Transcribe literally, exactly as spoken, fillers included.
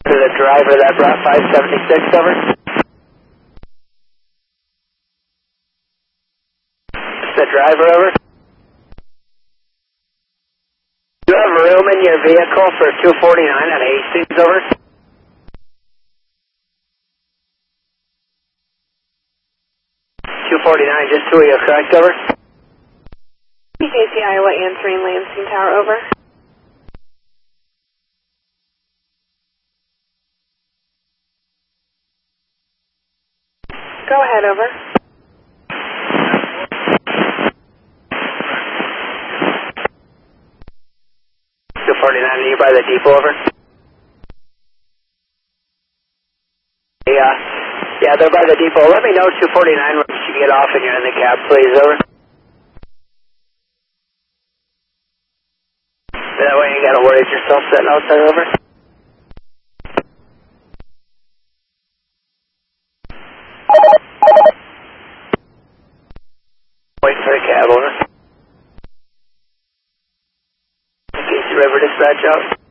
To the driver that brought five seventy-six, over. The driver, over. You have room in your vehicle for two forty-nine at Hastings, over. two forty-nine, just two of you, correct, over? P J C Iowa answering Lansing Tower, over. Go ahead, over. two forty-nine, are you by the depot, over? Yeah, yeah, they're by the depot. Let me know two forty-nine when you get off and you're in the cab, please, over. That way you ain't gotta worry yourself sitting out there, over. Wait for the cab, over. Casey River dispatch out.